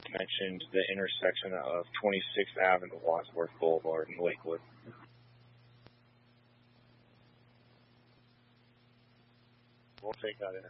mentioned the intersection of 26th Avenue and Wadsworth Boulevard in Lakewood. We'll take that in.